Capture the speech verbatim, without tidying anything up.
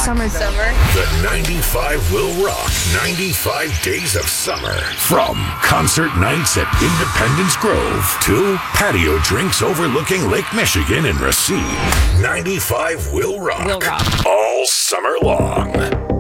Summer, though. Summer. The ninety-five will rock ninety-five days of summer. From concert nights at Independence Grove to patio drinks overlooking Lake Michigan and Racine. ninety-five will rock. Will rock. All summer long.